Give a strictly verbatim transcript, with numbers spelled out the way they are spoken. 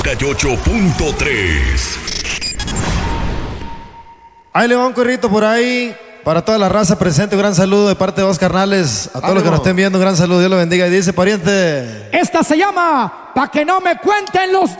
noventa y ocho punto tres. Ahí le va un corrito por ahí para toda la raza presente. Un gran saludo de parte de dos carnales. A todos los que nos estén viendo, un gran saludo. Dios lo bendiga. Y dice, pariente. Esta se llama Pa' que no me cuenten los